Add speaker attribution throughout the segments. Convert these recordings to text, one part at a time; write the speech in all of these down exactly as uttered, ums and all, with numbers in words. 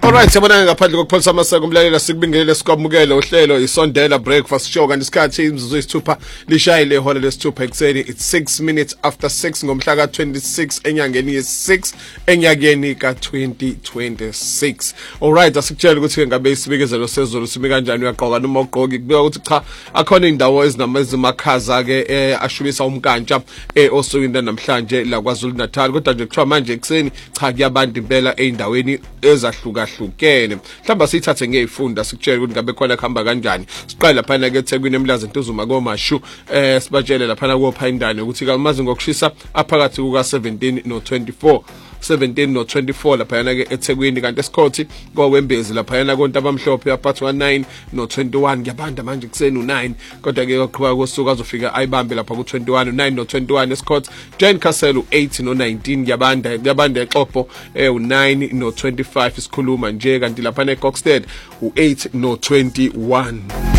Speaker 1: Alright, siyabonga ngaphandle kokupholisa amaseko umlaleli sikubingelele sikwamukele uhlelo isondela breakfast show kanti isikhathi imzuzu isithupha lishayile ihora lesithupha ekseni. It's six minutes after six ngomhla ka twenty-six enyangeni ye six enyakeni ka twenty twenty-six. Alright, asikutshela ukuthi ngabe isibikezelo sezulu simi kanjani uyaqoka noma ugqoki kubika ukuthi cha akhona indawo ezinamazimakhaza ke ashubisa umkantsha osukwini namhlanje la KwaZulu Natal kodwa nje kuthiwa manje ekseni cha kuyabantu impela eindaweni ezahluka hlukene. Mhlamba sithathe ngeyifunda sikutshela ukuthi ngabe khona khamba kanjani. Siqala lapha ke eThekwini eMlazi Ntuzuma koMashu eh sibatshele lapha kopha indane ukuthi kamazi ngokushisa aphakathi kuka seventeen no twenty-four seventeen no twenty-four lapha yana ke eThekwini kanti esikhothi koWembezi lapha yana konke abamhlophe aphathi wa nine no twenty-one ngiyabanda manje kuseni u nine kodwa ke oqhubeka kosuku azofika ayibambe lapha ku twenty-one u nine no twenty-one esikhothi Jane Castle u eight no nineteen ngiyabanda ngiyabanda eXhopo eh u nine no twenty-five isikhuluma nje kanti lapha eKokstead u eight no twenty-one.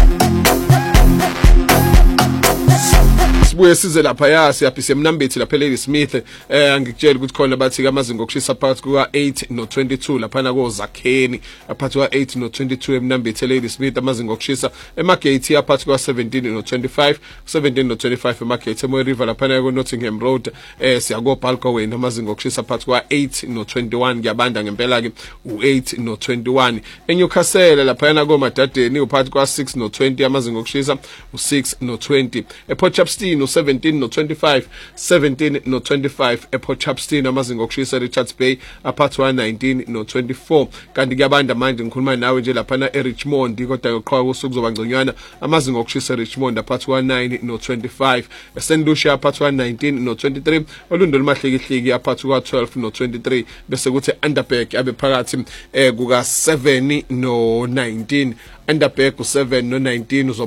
Speaker 1: Sibuye size lapha ya siyaphisa emnambethi lapha Lady Smith eh angikutshela ukuthi khona bathi kamazinga okushisa phakathi kuka eight no twenty-two lapha na koZakheni aphathi kwa eight no twenty-two emnambethi Lady Smith amazinga okushisa emagate aphathi kwa seventeen no twenty-five seventeen no twenty-five emagate eMoy River lapha na ko Nottingham Road eh siyako Balkoway amazinga okushisa phakathi kwa eight no twenty-one ngiyabanda ngempela ke u eight no twenty-one eNewcastle lapha na ko Madadeni uphathi kwa six no twenty amazinga okushisa u six no twenty ePort Shepstone seventeen no twenty-five seventeen no twenty-five ePort Shepstone amazinga okushisa Richards Bay aphathi wa nineteen no twenty-four kanti kuyabanda manje ngikhuluma nawe nje lapha na eRichmond kodwa yoqhwa kusuku kuzoba ngconywana amazinga okushisa eRichmond aphathi wa nine no twenty-five eSaint Lucia aphathi wa nineteen no twenty-three olundo lumahlekhleki aphathi kwa twelve no twenty-three bese kuthi Underberg abe phakathi eh kuka seven no nineteen Underberg u seven no nineteen